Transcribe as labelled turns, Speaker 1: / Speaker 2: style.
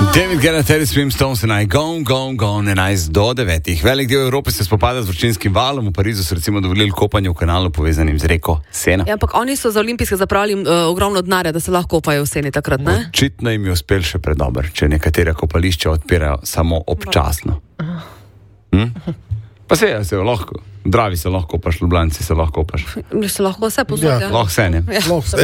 Speaker 1: David Guetta, Terry Swimstones in I Gone, 11 do 9. Velik del Evrope se spopada z vročinskim valom. V Parizu so recimo dovolili kopanje v kanalu povezanim z reko Sena.
Speaker 2: Ja, ampak oni so za olimpijske zapravili ogromno denarja, da se lahko kopajo v Seni takrat, ne?
Speaker 1: Očitno jim je uspel še predober, če nekatera kopališča odpirajo samo občasno. Pa se lahko, Dravi se lahko kopaš, Ljubljanci se lahko kopaš.
Speaker 2: Se lahko vse posod,
Speaker 3: Ja.
Speaker 2: ja.
Speaker 1: Lahko se ne.
Speaker 3: Lahko